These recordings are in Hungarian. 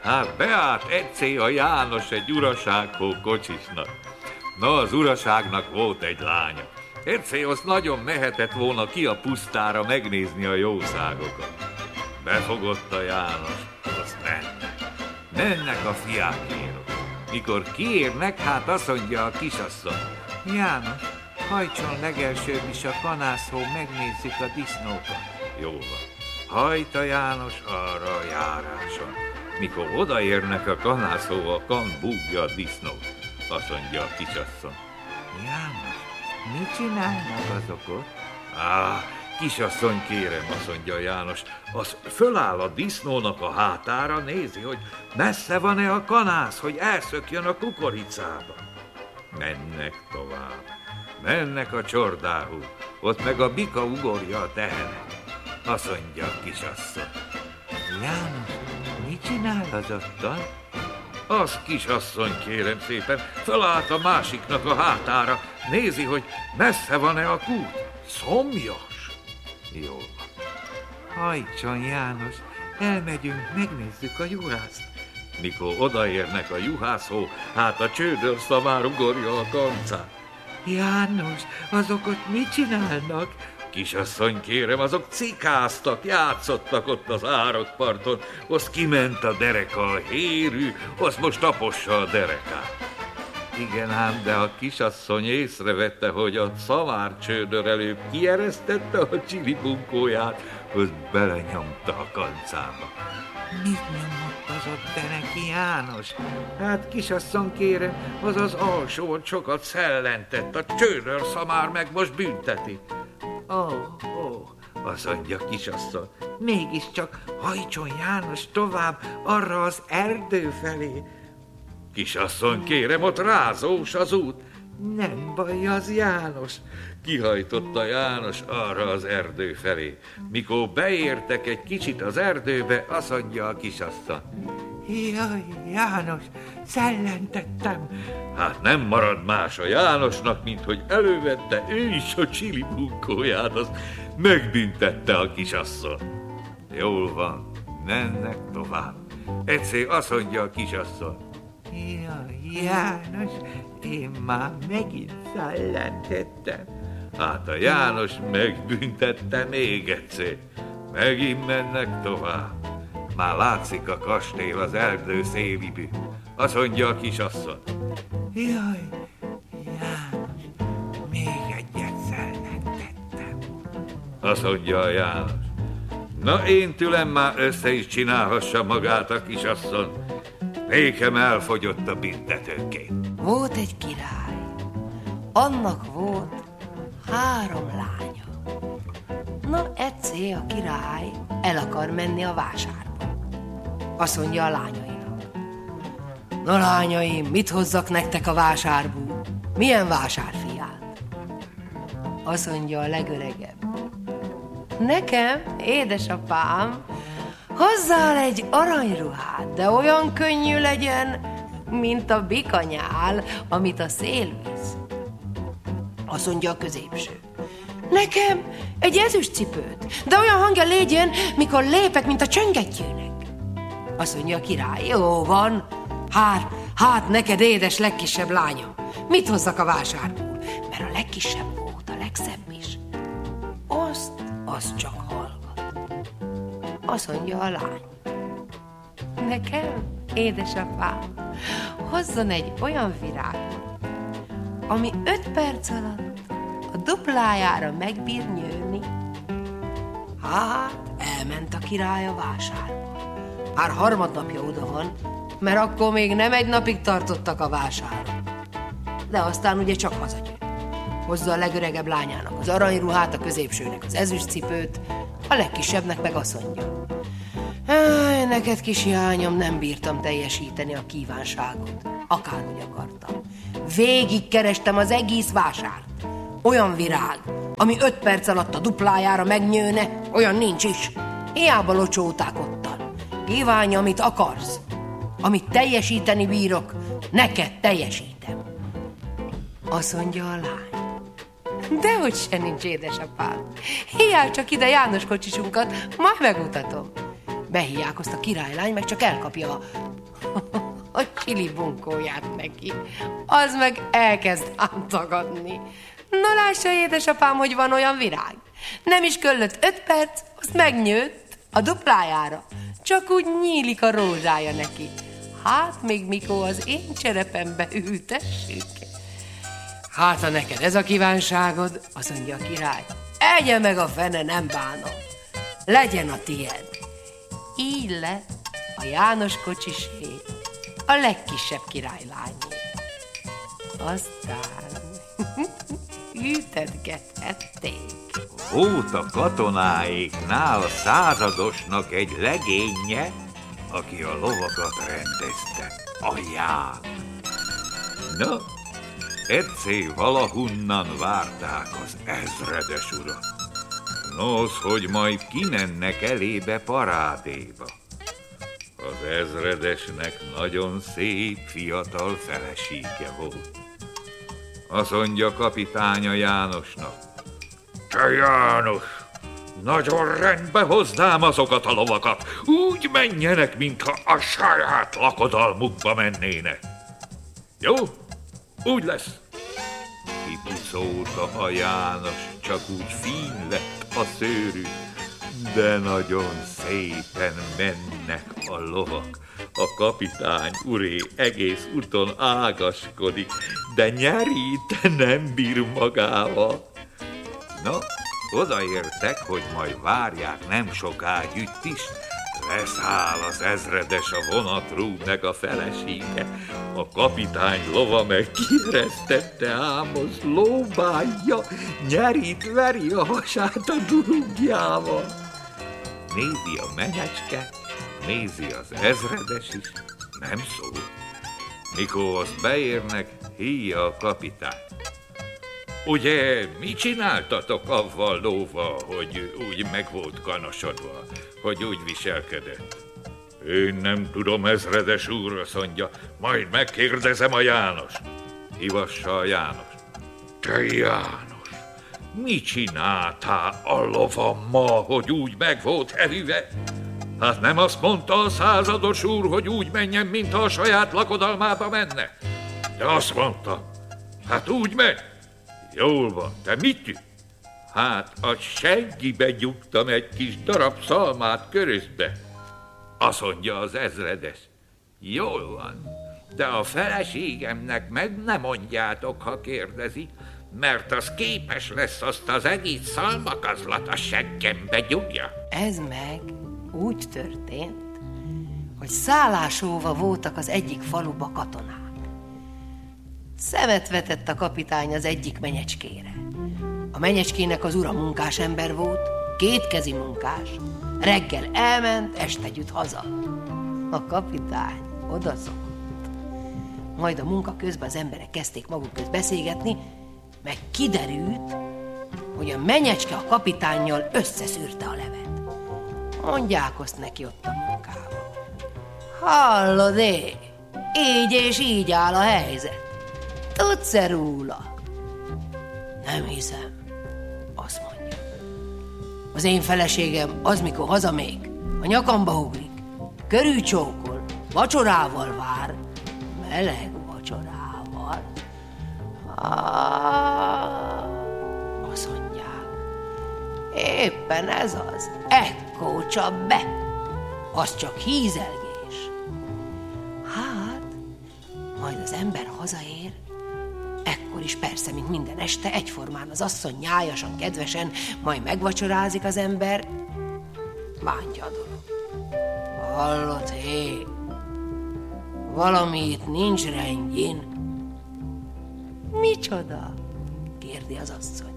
Hát beállt egyszer a János egy urasághoz kocsisnak. Na, az uraságnak volt egy lánya. Egyszer az nagyon mehetett volna ki a pusztára megnézni a jószágokat. Befogott a János, azt mennek a fiákérok. Mikor kiérnek, hát azt mondja a kisasszony: János, hajtson legelsőbb is a kanászhoz, megnézzük a disznókat. Jó van. Hajt a János arra a járáson. Mikor odaérnek a kanászhoz, a kan búgja a disznót. Azt mondja a kisasszony: János, mit csinálnak azok ott? Kisasszony, kérem, azt mondja János, az föláll a disznónak a hátára, nézi, hogy messze van-e a kanász, hogy elszökjön a kukoricába. Mennek tovább, mennek a csordához, ott meg a bika ugorja a tehenet. Azt mondja a kisasszony: János, mit csinál az ottan? Az, kisasszony, kérem szépen, fölállt a másiknak a hátára, nézi, hogy messze van-e a kút. Szomjas. Jó van. Hajtson, János, elmegyünk, megnézzük a juhászt. Mikor odaérnek a juhászhoz, hát a csődörszta már ugorja a kancát. János, azok ott mit csinálnak? Kisasszony, kérem, azok cikáztak, játszottak ott az árokparton, az kiment a dereka a hérű, az most tapossa a derekát. Igen ám, de a kisasszony észrevette, hogy a szamárcsődör előbb kieresztette a csilibunkóját, az belenyomta a kancába. Mit nyomott az ott dereki, János? Hát, kisasszony, kérem, az alsó sokat szellentett, a csődör szamár meg most bünteti. Azt mondja kisasszony, mégiscsak hajtson János tovább arra az erdő felé. Kisasszony, kérem, ott rázós az út. Nem baj az, János. Kihajtotta János arra az erdő felé. Mikor beértek egy kicsit az erdőbe, azt mondja a kisasszony: Jaj, János, szellentettem. Hát nem marad más a Jánosnak, mint hogy elővette ő is a csilibunkóját, azt megbüntette a kisasszony. Jól van, mennek tovább. Egyszer azt mondja a kisasszony: Jaj, János, én már megint szellentettem. Hát a János megbüntette még egyszer. Megint mennek tovább. Már látszik a kastély az erdő széliből. Azt mondja a kisasszony: Jaj, János, még egyet szellentettem. Azt mondja a János: Na, én tülem már össze is csinálhassa magát a kisasszony. Nékem elfogyott a büntetőként. Volt egy király, annak volt 3 lánya. Na, egyszer a király el akar menni a vásárba. Azt mondja a lányainak: Na, lányaim, mit hozzak nektek a vásárból? Milyen vásárfiát? Azt mondja a legöregebb: Nekem, édesapám, hozzál egy aranyruhát, de olyan könnyű legyen, mint a bikanyál, amit a szél visz. Azt mondja a középső: Nekem egy ezüst cipőt, de olyan hangja légyen, mikor lépek, mint a csöngettyűnek. Azt mondja a király: Jó van, hát neked, édes legkisebb lányom, mit hozzak a vásárból? Mert a legkisebb volt a legszebb is. Azt csak hallgat. Azt mondja a lány: Nekem, édesapám, hozzon egy olyan virágot, ami 5 perc alatt a duplájára megbír nőni. Hát, elment a király a vásárba. Már harmadnapja oda van, mert akkor még nem egy napig tartottak a vásáron. De aztán ugye csak hazajön. Hozza a legöregebb lányának az aranyruhát, a középsőnek az ezüstcipőt, a legkisebbnek meg azt mondja: Neked, kis hiányom, nem bírtam teljesíteni a kívánságot, akárhogy akartam. Végig kerestem az egész vásárt. Olyan virág, ami 5 perc alatt a duplájára megnyőne, olyan nincs is. Hiába locsóták ottan. Kívánj, amit akarsz. Amit teljesíteni bírok, neked teljesítem. Azt mondja a lány: Dehogy se nincs, édesapám. Hívjál csak ide János kocsisunkat, majd megmutatom. Behiákozt a királylány, meg csak elkapja a csili bunkóját neki. Az meg elkezd tagadni. Na lássa, édesapám, hogy van olyan virág. Nem is köllött 5 perc, azt megnyőtt a duplájára. Csak úgy nyílik a rózsája neki. Hát még mikor az én cserepembe ültessük. Hát ha neked ez a kívánságod, azt mondja a király, egye meg a fene, nem bánom. Legyen a tied. Így lett a János kocsisé a legkisebb királylányé. Aztán ültetgethették. Volt a katonáéknál a századosnak egy legénye, aki a lovakat rendezte, a Ján. Na, egyszer valahunnan várták az ezredes urat. Nos, hogy majd kimennek elébe parádéba. Az ezredesnek nagyon szép fiatal felesége volt. Azt mondja kapitánya Jánosnak: te János, nagyon rendbe hoznám azokat a lovakat, úgy menjenek, mintha a saját lakodalmukba mennének. Jó? Úgy lesz. Kipucolta a János, csak úgy fín lett a szőrű, de nagyon szépen mennek a lovak. A kapitány uré egész úton ágaskodik, de nyerít nem bír magával. Na, odaértek, hogy majd várják nem soká gyütt is. Leszáll az ezredes a vonatról, meg a felesége. A kapitány lova meg kieresztette, ám az lóbálja, nyerít veri a hasát a durugjával. Nézi a menyecske, nézi az ezredes is, nem szól. Mikor azt beérnek, hívja a kapitány: ugye mit csináltatok avval lóval, hogy úgy meg volt kanosodva, hogy úgy viselkedett? Én nem tudom, ezredes úr, azt mondja, majd megkérdezem a János. Hívassa a János. Te János, mit csináltál a lovammal, hogy úgy meg volt hevüve? Hát nem azt mondta a százados úr, hogy úgy menjen, mint a saját lakodalmába menne? De azt mondta, hát úgy megy. Jól van, te mit tűnt? Hát a seggibe gyújtam egy kis darab szalmát körözbe. Azt mondja az ezredes: jól van, de a feleségemnek meg ne mondjátok, ha kérdezi, mert az képes lesz azt az egész szalmakazlat a seggembe gyújja. Ez meg úgy történt, hogy szállásóva voltak az egyik faluba katonák. Szemet vetett a kapitány az egyik menyecskére. A menyecskének az ura munkás ember volt, kétkezi munkás. Reggel elment, este jut haza. A kapitány odaszokott. Majd a munka közben az emberek kezdték maguk közt beszélgetni, meg kiderült, hogy a menyecske a kapitánnyal összeszűrte a levet. Mondják azt neki ott a munkában: hallod, így és így áll a helyzet. Tudsz-e róla? Nem hiszem, azt mondja. Az én feleségem az, mikor hazamék, a nyakamba ugrik, körülcsókol, vacsorával vár, meleg vacsorával. Azt mondják, éppen ez az, ekkor csap be, az csak hízelgés. Hát, majd az ember hazaér, ekkor is persze, mint minden este, egyformán az asszony nyájasan, kedvesen, majd megvacsorázik az ember. Bántja a dolog. Hallod, valami itt nincs rendjén. Micsoda? Kérdi az asszony.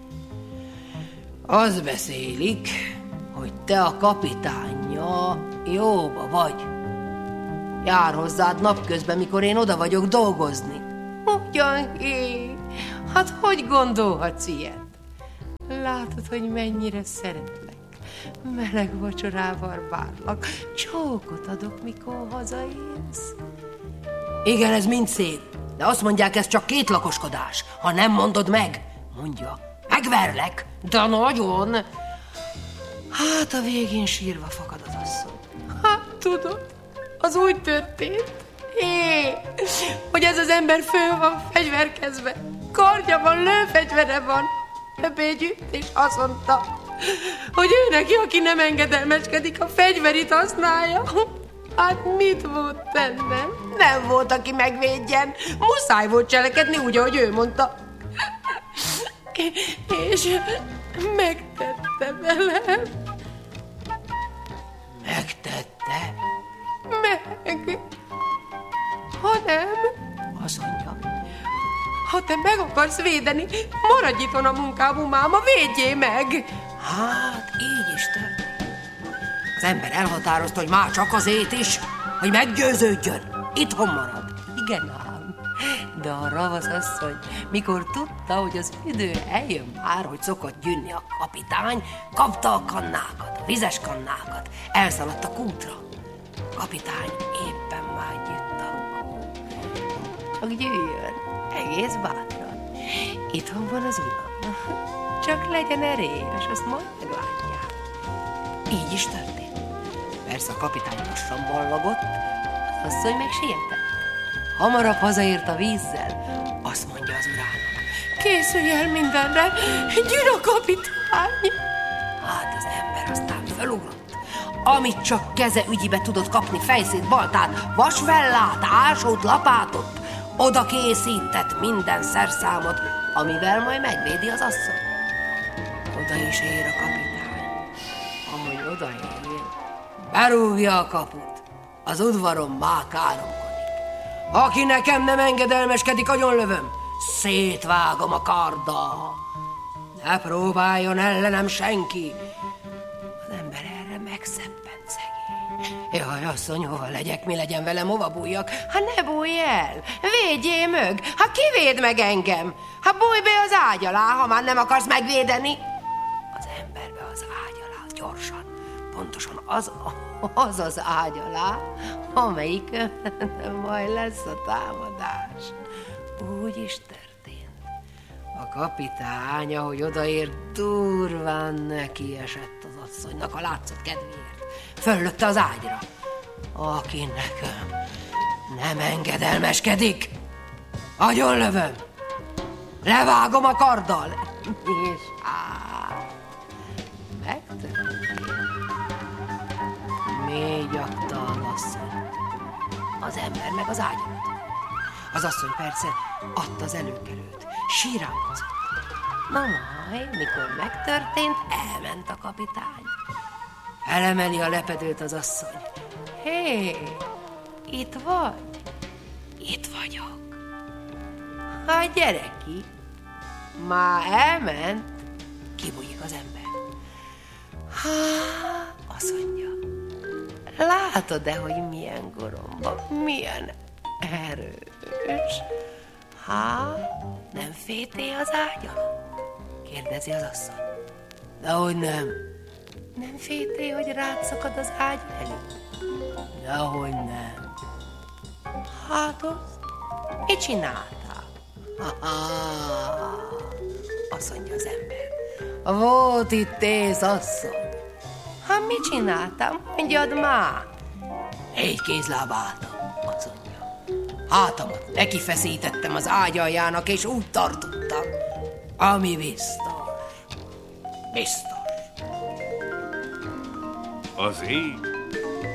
Az beszélik, hogy te a kapitánja jóba vagy. Jár hozzád napközben, mikor én oda vagyok dolgozni. Ugyan, hát hogy gondolhatsz ilyet? Látod, hogy mennyire szeretlek. Meleg vacsorával várlak, csókot adok, mikor hazaérsz. Igen, ez mind szép, de azt mondják, ez csak kétlakoskodás. Ha nem mondod meg, mondja, megverlek, de nagyon. Hát a végén sírva fakad az asszony. Tudod, az úgy történt, hogy ez az ember föl van fegyverkezve. Kardja van, lőfegyvere van. Begyűjt, és azt mondta, hogy ő neki, aki nem engedelmeskedik, a fegyverit használja. Hát mit volt tennem? Nem volt, aki megvédjen. Muszáj volt cselekedni úgy, ahogy ő mondta. És megtette velem. Megtette? Meg. Ha nem, azt mondja, ha te meg akarsz védeni, maradj itthon a munkából, máma, védjél meg! Hát, így is történt. Az ember elhatározta, hogy már csak azért is, hogy meggyőződjön. Itthon marad. Igen ám. De a ravazasszony, mikor tudta, hogy az idő eljön már, hogy szokott gyűnni a kapitány, kapta a kannákat, a vizes kannákat, elszaladt a kútra. A kapitány éppen már gyűjt akkor. Csak gyűjjön, egész bátran. Itthon van az uram. Csak legyen erélyes, azt majd meglátják. Így is történt. Persze a kapitány lassan ballagott, az asszony meg sietett. Hamarabb hazaért a vízzel, azt mondja az urának. Készülj el mindenre, gyűn a kapitány! Hát az ember aztán felugrott. Amit csak keze ügyibe tudott kapni, fejszét, baltát, vasvellát, ásót, lapátot, oda készített minden szerszámot, amivel majd megvédi az asszony. Oda is ér a kapitány. Ahogy odaér, berúgja a kaput, az udvaron már káromkodik. Aki nekem nem engedelmeskedik, agyonlövöm, szétvágom a karddal. Ne próbáljon ellenem senki. Az ember erre megszeppent szegény. Jaj, asszony, hova legyek, mi legyen velem, hova bújjak? Hát ne bújj el, védjél meg. Hát ki véd meg engem? Hát bújj be az ágy alá, ha már nem akarsz megvédeni. Az emberbe az ágy alá, gyorsan. Pontosan az ágy alá, amelyik majd lesz a támadás. Úgy is történt. A kapitány, ahogy odaért, durván neki esett az asszonynak a látszott kedvéért. Föllökte az ágyra. Aki nekem nem engedelmeskedik, agyonlövöm, levágom a karddal. És megtörtént. Mély gyakta az asszonyt. Az ember meg az ágy alatt. Az asszony persze adta az előkelőt, sírálkozott. Na majd, mikor megtörtént, elment a kapitány. Elemeli a lepedőt az asszony. Hé, itt vagy? Itt vagyok. Hát gyere ki. Már elment. Kibújik az ember. Azt mondja. Látod-e, hogy milyen goromba, milyen erős? Nem fétél az ágy alatt? Kérdezi az asszony. Dehogy nem. Nem fétél, hogy rád szakad az ágy elé? Dehogy nem. Hát azt, mit csináltál? Azt mondja az ember. Volt itt ész, asszony. Hát mit csináltam? Mondjad már. 4 kézláb álltam, azt mondja. Hátamat nekifeszítettem az ágy aljának, és úgy tartottam, ami biztos. Biztos. Az ég